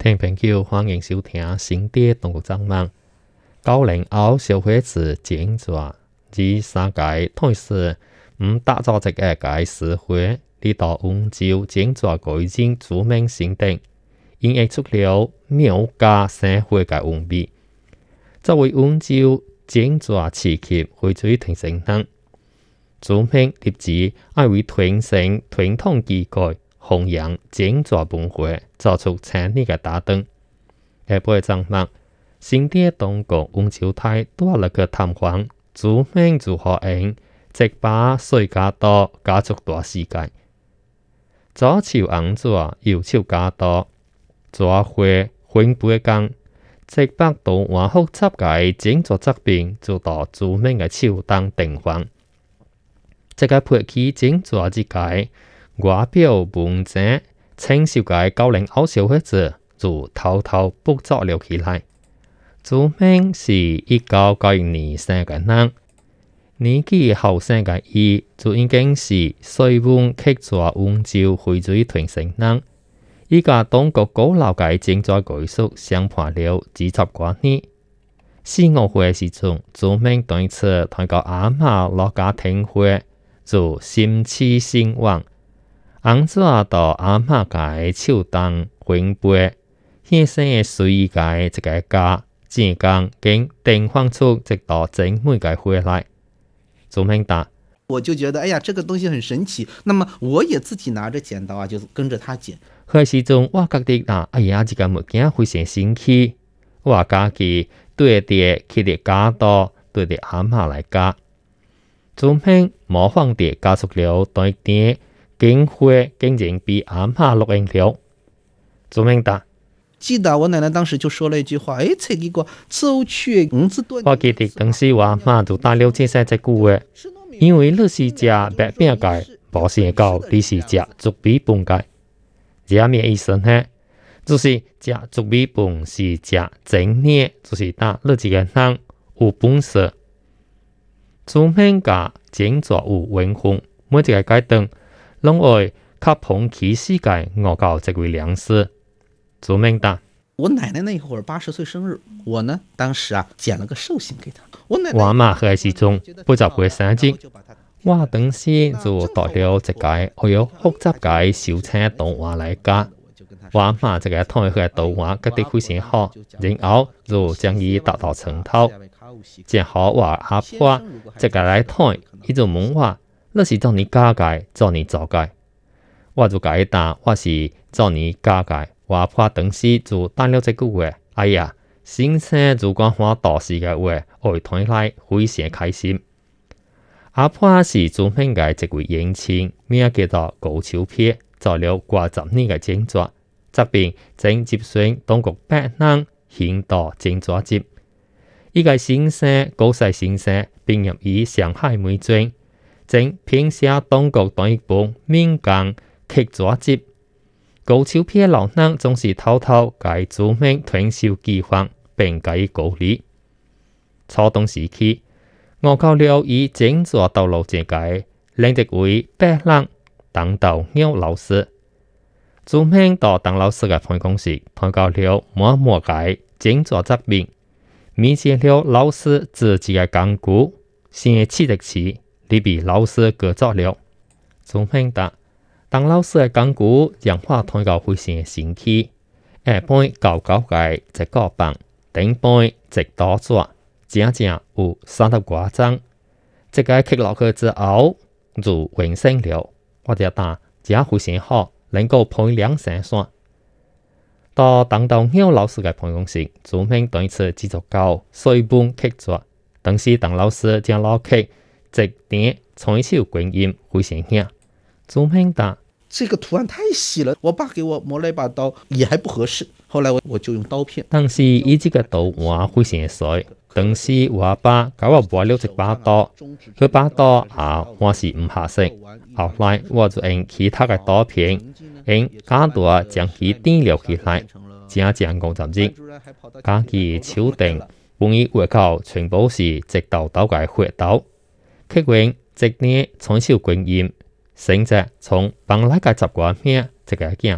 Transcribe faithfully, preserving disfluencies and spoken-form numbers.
聽朋友歡迎收聽新地動國張網。九零後小伙子講座以三界推示唔打造一個界社會，呢度溫州講座改進著名性定，演繹出了苗家社會嘅溫味。作為溫州講座刺激會最提升能，著名立志愛為傳承傳統機構弘揚講座文化，做出產業嘅打燈。下晡張網，新地當局溫州台多了個探訪，著名如何應即把水加多加速大世界。左手紅紙，右手加多，抓會分杯工，即把到華複雜嘅講座作品做到著名嘅手當定方。這個配起講座之界，外表文靜，清秀嘅九零後小伙子就偷偷捕捉了起來。著名是一九九一年生嘅人，年紀後生嘅伊就已經是水文客座溫州會最傳承人。依家當局高樓嘅講座技術上判了幾十多年。四五歲時陣，著名對此談到阿媽落家聽會，就心馳神往。紅紙到阿媽嘅手當分杯，現生嘅隨意嘅一個家，正講經定放出一道精美嘅回來。著名答， 我就覺得，哎呀，這個東西很神奇。那麼我也自己拿着剪刀啊，就跟着他剪。 開始中我覺得啊，哎呀，這個物件非常神奇。我家己對啲佢哋加多，對啲阿媽來加。著名模仿啲加速了對啲經會竟然比阿媽錄音了。著名答， 記得我奶奶當時就說了一句話，誒，這幾個走去五子頓。 我記得當時我阿媽就打了這些隻句話，因為你是食白餅嘅，無想到你是食竹米飯嘅。這咩意思呢？就是食竹米飯是食整嘢，就是打你這個人有本事。著名嘅講座有文風，每一個階段攏會較捧起世界我教這位良師。著名答， 我奶奶那會兒八十歲生日，我呢當時啊剪了個壽星給她。我奶奶我阿媽喺時中不就會生日，我當時就帶了一個我有複雜嘅小車動畫來教。我阿媽這個台嘅動畫覺得非常好，然後就將伊達到成套。正好我阿婆這個來台，伊就問我，你是做你教嘅，做你做嘅？我就解答，我是做你教嘅。我阿婆當時就打了這句話，哎呀，先生如果我大事嘅話，我聽來非常開心。阿婆是著名嘅一位演員，名叫做高秋撇，做了過十年嘅講座，這邊正接選當局百人獻道講座節。一個先生高世先生並入於上海美專，正編寫當局當一本民間客座節。高秋撇老人總是偷偷改著名傳授計劃並給鼓勵。初當時期，我教了以講座道路這個另一位白人鄧道鳥老師，著名到鄧老師嘅辦公室談教了某某個講座作品，面見了老師自己嘅講古，先起的詞，你比老師過咗了。著名答，鄧老師嘅講古讓我談教非常神奇，下晡高高嘅一個棒，頂晡一刀紙。正正有三十多張，這個刻落去之後就完成了。我就答，這非常好，能夠配兩成線。到鄧道鳥老師嘅辦公室，著名對此製作到水本刻座。當時鄧老師將老刻直點採手觀音，非常靚。著名答， 這個圖案太細了，我爸給我磨了一把刀，也還不合適。後來我我就用刀片。 當時以這個刀畫非常水。當時我爸給我買了一把刀，佢把刀啊我是唔合適。後來我就用其他嘅刀片，用加多將佢點了起來，正正五十日。家己手定本意畫到全部是一刀刀嘅血刀，刻完直年採手觀音，甚至從本來嘅十幾名一個鏡